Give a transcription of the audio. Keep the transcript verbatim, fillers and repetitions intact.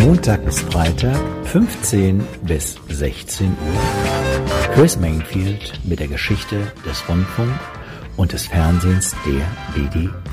Montag bis Freitag, fünfzehn bis sechzehn Uhr. Chris Mainfield mit der Geschichte des Rundfunk und des Fernsehens der B D